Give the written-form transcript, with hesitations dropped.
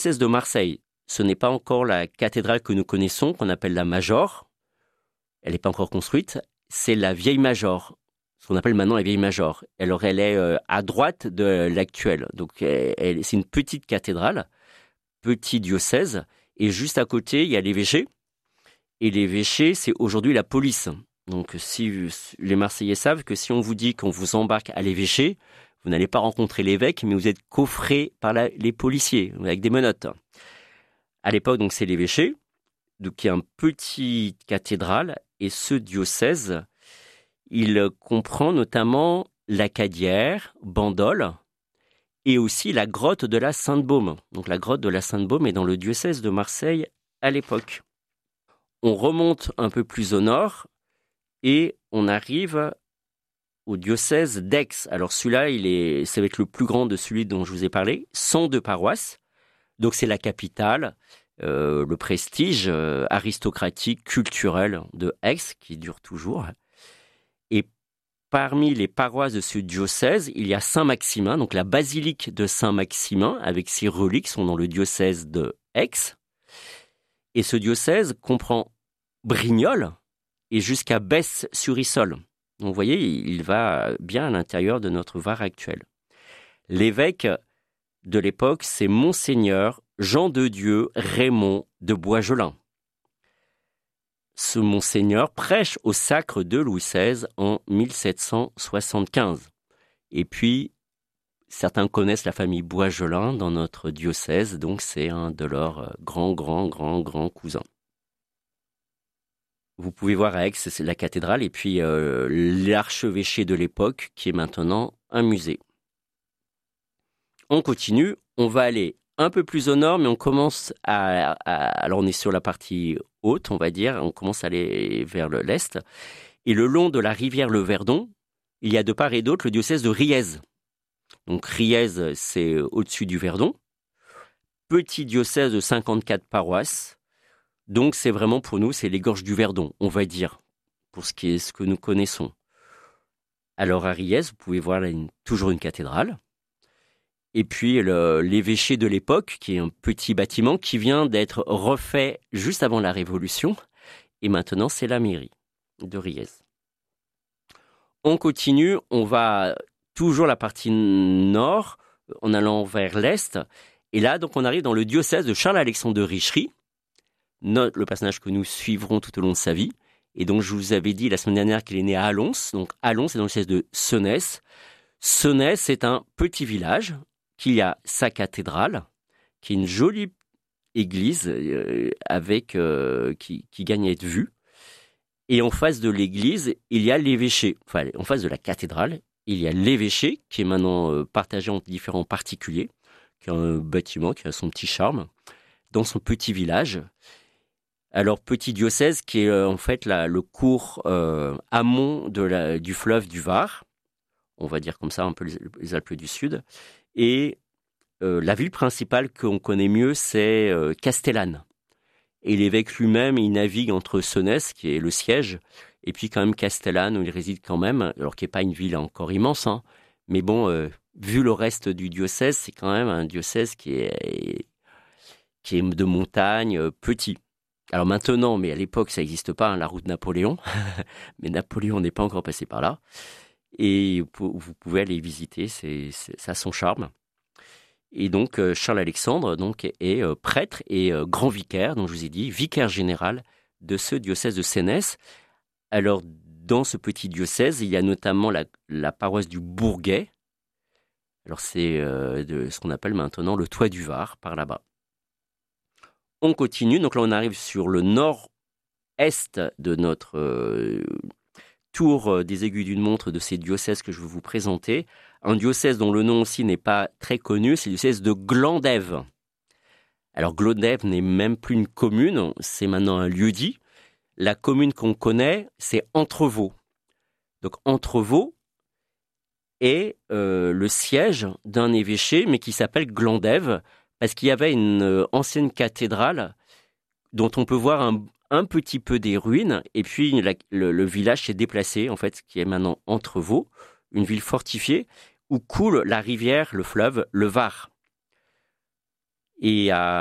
diocèse de Marseille, ce n'est pas encore la cathédrale que nous connaissons, qu'on appelle la Major. Elle n'est pas encore construite. C'est la vieille Major, ce qu'on appelle maintenant la vieille Major. Alors, elle est à droite de l'actuelle. Donc, c'est une petite cathédrale, petit diocèse. Et juste à côté, il y a l'évêché. Et l'évêché, c'est aujourd'hui la police. Donc, si les Marseillais savent que si on vous dit qu'on vous embarque à l'évêché, vous n'allez pas rencontrer l'évêque, mais vous êtes coffré par les policiers, avec des menottes. À l'époque, donc, c'est l'évêché, donc il y a une petite cathédrale, et ce diocèse, il comprend notamment l'Acadière, Bandol, et aussi la grotte de la Sainte-Baume. Donc la grotte de la Sainte-Baume est dans le diocèse de Marseille à l'époque. On remonte un peu plus au nord, et on arrive au diocèse d'Aix. Alors celui-là, ça va être le plus grand de celui dont je vous ai parlé, 102 paroisses. Donc c'est la capitale, le prestige aristocratique, culturel de Aix, qui dure toujours. Et parmi les paroisses de ce diocèse, il y a Saint-Maximin, donc la basilique de Saint-Maximin, avec ses reliques, sont dans le diocèse de Aix. Et ce diocèse comprend Brignoles et jusqu'à Besse-sur-Issole. Donc vous voyez, il va bien à l'intérieur de notre Var actuel. L'évêque de l'époque, c'est Monseigneur Jean de Dieu Raymond de Boisgelin. Ce Monseigneur prêche au sacre de Louis XVI en 1775. Et puis, certains connaissent la famille Boisgelin dans notre diocèse, donc c'est un de leurs grands cousins. Vous pouvez voir à Aix, c'est la cathédrale, et puis l'archevêché de l'époque, qui est maintenant un musée. On continue, on va aller un peu plus au nord, mais on commence alors on est sur la partie haute, on va dire, on commence à aller vers l'est. Et le long de la rivière le Verdon, il y a de part et d'autre le diocèse de Riez. Donc Riez, c'est au-dessus du Verdon. Petit diocèse de 54 paroisses. Donc c'est vraiment pour nous, c'est les gorges du Verdon, on va dire, pour ce qui est ce que nous connaissons. Alors à Riez, vous pouvez voir là toujours une cathédrale. Et puis l'évêché de l'époque, qui est un petit bâtiment qui vient d'être refait juste avant la Révolution. Et maintenant, c'est la mairie de Riez. On continue, on va toujours la partie nord, en allant vers l'est. Et là, donc, on arrive dans le diocèse de Charles-Alexandre de Richery, le personnage que nous suivrons tout au long de sa vie. Et donc, je vous avais dit la semaine dernière qu'il est né à Allons. Donc, Allons, c'est dans le diocèse de Senez. Senez, c'est un petit village qui a sa cathédrale, qui est une jolie église qui gagne à être vue. Et en face de l'église, il y a l'évêché. Enfin, en face de la cathédrale, il y a l'évêché qui est maintenant partagé en différents particuliers, qui a un bâtiment qui a son petit charme, dans son petit village. Alors, petit diocèse qui est en fait le cours amont du fleuve du Var, on va dire comme ça, un peu les Alpes du Sud. Et la ville principale qu'on connaît mieux, c'est Castellane. Et l'évêque lui-même, il navigue entre Senez, qui est le siège, et puis quand même Castellane, où il réside quand même, alors qu'il n'est pas une ville encore immense, hein. Mais bon, vu le reste du diocèse, c'est quand même un diocèse qui est de montagne, petit. Alors maintenant, mais à l'époque, ça n'existe pas, hein, la route Napoléon, mais Napoléon n'est pas encore passé par là. Et vous pouvez aller visiter, ça a son charme. Et donc Charles-Alexandre donc, est prêtre et grand vicaire, donc je vous ai dit, vicaire général de ce diocèse de Senez. Alors dans ce petit diocèse, il y a notamment la paroisse du Bourguet. Alors c'est ce qu'on appelle maintenant le toit du Var, par là-bas. On continue, donc là on arrive sur le nord-est de notre tour des aiguilles d'une montre de ces diocèses que je vais vous présenter. Un diocèse dont le nom aussi n'est pas très connu, c'est le diocèse de Glandève. Alors Glandève n'est même plus une commune, c'est maintenant un lieu-dit. La commune qu'on connaît, c'est Entrevaux. Donc Entrevaux est le siège d'un évêché, mais qui s'appelle Glandève, parce qu'il y avait une ancienne cathédrale dont on peut voir un petit peu des ruines, et puis le village s'est déplacé, en fait, qui est maintenant Entrevaux, une ville fortifiée, où coule la rivière, le fleuve, le Var. Et